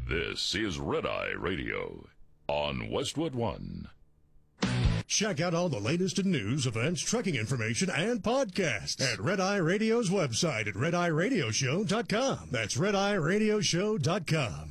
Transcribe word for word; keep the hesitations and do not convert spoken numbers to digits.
This is Red Eye Radio on Westwood One. Check out all the latest in news, events, trucking information, and podcasts at Red Eye Radio's website at red eye radio show dot com. That's red eye radio show dot com.